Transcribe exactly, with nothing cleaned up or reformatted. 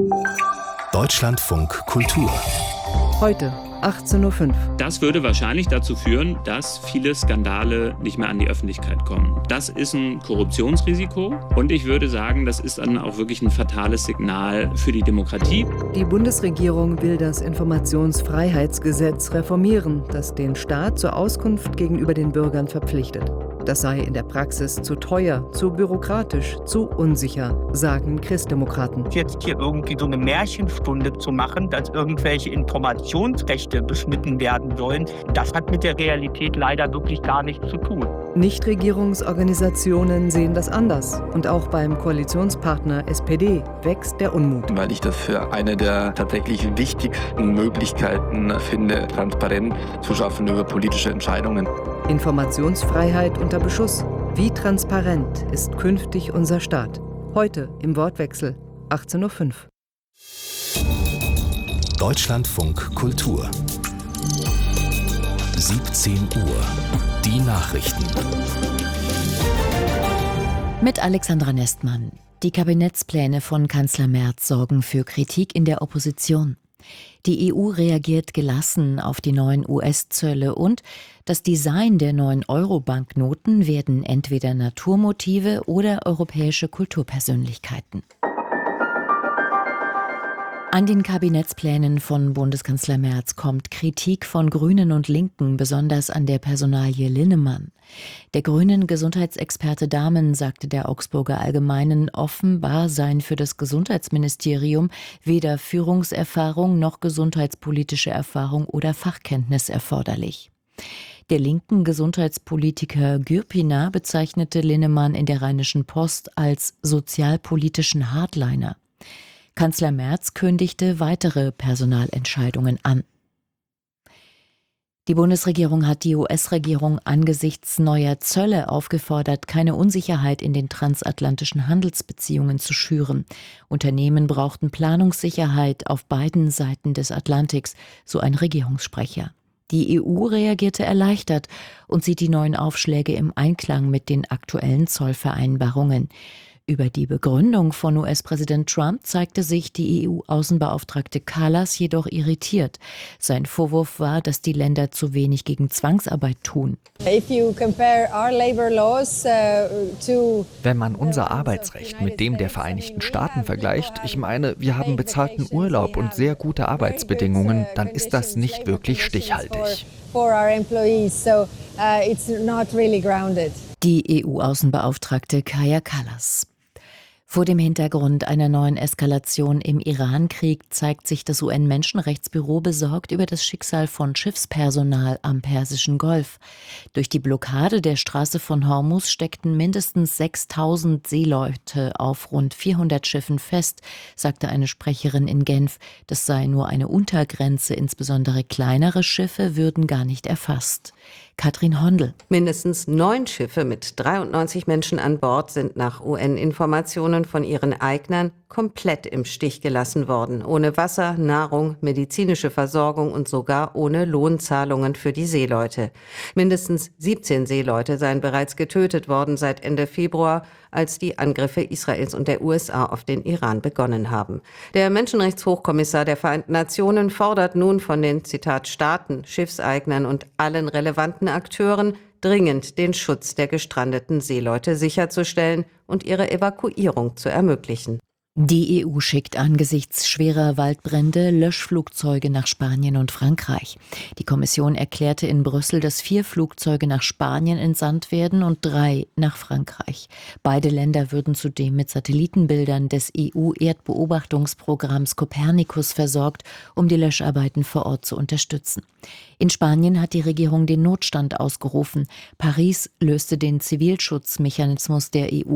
Deutschlandfunk Kultur. Heute, achtzehn Uhr fünf. Das würde wahrscheinlich dazu führen, dass viele Skandale nicht mehr an die Öffentlichkeit kommen. Das ist ein Korruptionsrisiko und ich würde sagen, das ist dann auch wirklich ein fatales Signal für die Demokratie. Die Bundesregierung will das Informationsfreiheitsgesetz reformieren, das den Staat zur Auskunft gegenüber den Bürgern verpflichtet. Das sei in der Praxis zu teuer, zu bürokratisch, zu unsicher, sagen Christdemokraten. Jetzt hier irgendwie so eine Märchenstunde zu machen, dass irgendwelche Informationsrechte beschnitten werden sollen, das hat mit der Realität leider wirklich gar nichts zu tun. Nichtregierungsorganisationen sehen das anders. Und auch beim Koalitionspartner S P D wächst der Unmut. Weil ich das für eine der tatsächlich wichtigsten Möglichkeiten finde, Transparenz zu schaffen über politische Entscheidungen. Informationsfreiheit unter Beschuss. Wie transparent ist künftig unser Staat? Heute im Wortwechsel, achtzehn Uhr fünf. Deutschlandfunk Kultur. siebzehn Uhr. Die Nachrichten. Mit Alexandra Nestmann. Die Kabinettspläne von Kanzler Merz sorgen für Kritik in der Opposition. Die E U reagiert gelassen auf die neuen U S-Zölle und das Design der neuen Euro-Banknoten werden entweder Naturmotive oder europäische Kulturpersönlichkeiten. An den Kabinettsplänen von Bundeskanzler Merz kommt Kritik von Grünen und Linken, besonders an der Personalie Linnemann. Der grünen Gesundheitsexperte Dahmen sagte der Augsburger Allgemeinen, offenbar seien für das Gesundheitsministerium weder Führungserfahrung noch gesundheitspolitische Erfahrung oder Fachkenntnis erforderlich. Der linken Gesundheitspolitiker Gürpina bezeichnete Linnemann in der Rheinischen Post als sozialpolitischen Hardliner. Kanzler Merz kündigte weitere Personalentscheidungen an. Die Bundesregierung hat die U S-Regierung angesichts neuer Zölle aufgefordert, keine Unsicherheit in den transatlantischen Handelsbeziehungen zu schüren. Unternehmen brauchten Planungssicherheit auf beiden Seiten des Atlantiks, so ein Regierungssprecher. Die E U reagierte erleichtert und sieht die neuen Aufschläge im Einklang mit den aktuellen Zollvereinbarungen. Über die Begründung von U S-Präsident Trump zeigte sich die E U-Außenbeauftragte Kallas jedoch irritiert. Sein Vorwurf war, dass die Länder zu wenig gegen Zwangsarbeit tun. Wenn man unser Arbeitsrecht mit dem der Vereinigten Staaten vergleicht, ich meine, wir haben bezahlten Urlaub und sehr gute Arbeitsbedingungen, dann ist das nicht wirklich stichhaltig. Die E U-Außenbeauftragte Kaja Kallas. Vor dem Hintergrund einer neuen Eskalation im Iran-Krieg zeigt sich das U N-Menschenrechtsbüro besorgt über das Schicksal von Schiffspersonal am Persischen Golf. Durch die Blockade der Straße von Hormuz steckten mindestens sechstausend Seeleute auf rund vierhundert Schiffen fest, sagte eine Sprecherin in Genf. Das sei nur eine Untergrenze, insbesondere kleinere Schiffe würden gar nicht erfasst. Katrin Hondel. Mindestens neun Schiffe mit dreiundneunzig Menschen an Bord sind nach U N-Informationen von ihren Eignern komplett im Stich gelassen worden. Ohne Wasser, Nahrung, medizinische Versorgung und sogar ohne Lohnzahlungen für die Seeleute. Mindestens siebzehn Seeleute seien bereits getötet worden seit Ende Februar, als die Angriffe Israels und der U S A auf den Iran begonnen haben. Der Menschenrechtshochkommissar der Vereinten Nationen fordert nun von den, Zitat, Staaten, Schiffseignern und allen relevanten Akteuren dringend den Schutz der gestrandeten Seeleute sicherzustellen und ihre Evakuierung zu ermöglichen. Die E U schickt angesichts schwerer Waldbrände Löschflugzeuge nach Spanien und Frankreich. Die Kommission erklärte in Brüssel, dass vier Flugzeuge nach Spanien entsandt werden und drei nach Frankreich. Beide Länder würden zudem mit Satellitenbildern des E U-Erdbeobachtungsprogramms Copernicus versorgt, um die Löscharbeiten vor Ort zu unterstützen. In Spanien hat die Regierung den Notstand ausgerufen. Paris löste den Zivilschutzmechanismus der E U